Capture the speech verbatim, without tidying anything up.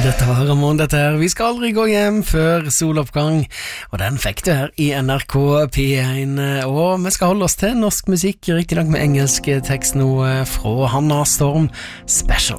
Dette var Ramon, dette her. Vi skal aldri gå hjem før soloppgang, og den fikk du her i N R K P én. Og vi skal holde oss til norsk musikk, riktig nok med engelsk tekst nå fra Hanna Storm Special.